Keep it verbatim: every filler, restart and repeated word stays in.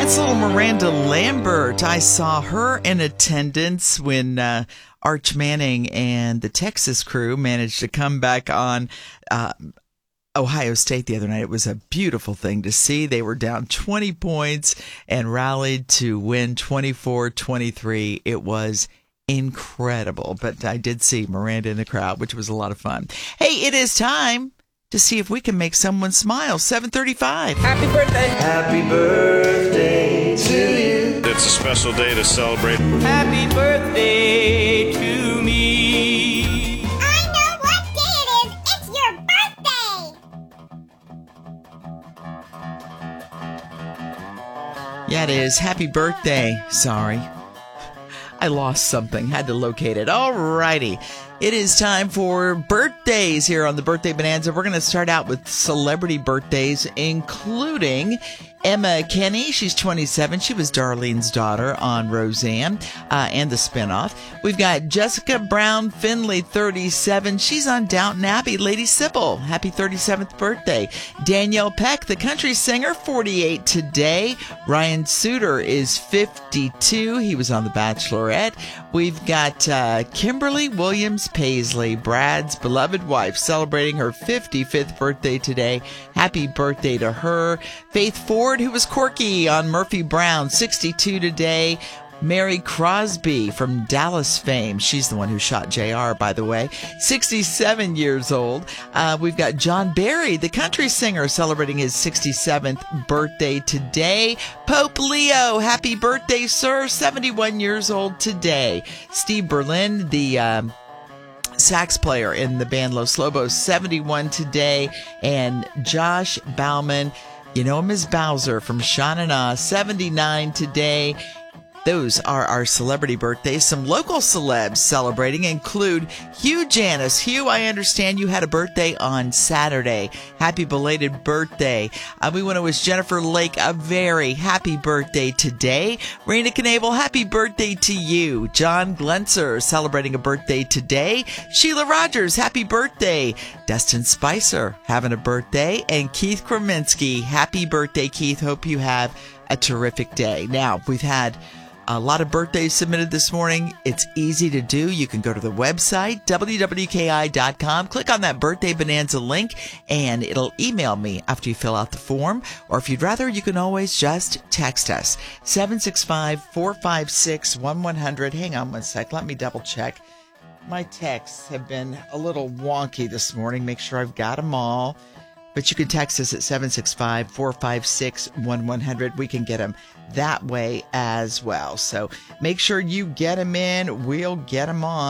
That's little Miranda Lambert. I saw her in attendance when uh, Arch Manning and the Texas crew managed to come back on uh, Ohio State the other night. It was a beautiful thing to see. They were down twenty points and rallied to win twenty-four twenty-three. It was incredible. But I did see Miranda in the crowd, which was a lot of fun. Hey, it is time to see if we can make someone smile. seven thirty-five. Happy birthday. Happy birthday to you. It's a special day to celebrate. Happy birthday to me. I know what day it is. It's your birthday. Yeah, it is. Happy birthday. Sorry. I lost something. Had to locate it. All righty. It is time for birthdays here on the Birthday Bonanza. We're going to start out with celebrity birthdays, including Emma Kenny. She's twenty-seven. She was Darlene's daughter on Roseanne uh, and the spinoff. We've got Jessica Brown Finley, thirty-seven. She's on Downton Abbey. Lady Sybil, happy thirty-seventh birthday. Danielle Peck, the country singer, forty-eight today. Ryan Suter is fifty-two. He was on The Bachelorette. We've got uh, Kimberly Williams Paisley, Brad's beloved wife, celebrating her fifty-fifth birthday today. Happy birthday to her. Faith Ford, who was Corky on Murphy Brown, sixty-two today. Mary Crosby from Dallas fame. She's the one who shot J R, by the way. sixty-seven years old. Uh, we've got John Barry, the country singer, celebrating his sixty-seventh birthday today. Pope Leo, happy birthday, sir. seventy-one years old today. Steve Berlin, the um, sax player in the band Los Lobos, seventy-one today. And Josh Bauman, you know him as Bowser from Sean and Oz, seventy-nine today. Those are our celebrity birthdays. Some local celebs celebrating include Hugh Janis. Hugh, I understand you had a birthday on Saturday. Happy belated birthday. Uh, we want to wish Jennifer Lake a very happy birthday today. Raina Knable, happy birthday to you. John Glenser celebrating a birthday today. Sheila Rogers, happy birthday. Dustin Spicer having a birthday. And Keith Kraminski, happy birthday, Keith. Hope you have a terrific day. Now, we've had a lot of birthdays submitted this morning. It's easy to do. You can go to the website, W W K I dot com, click on that Birthday Bonanza link, and it'll email me after you fill out the form. Or if you'd rather, you can always just text us, seven six five, four five six, one one zero zero. Hang on one sec. Let me double check. My texts have been a little wonky this morning. Make sure I've got them all. But you can text us at seven six five, four five six, one one zero zero. We can get them that way as well. So make sure you get them in. We'll get them on.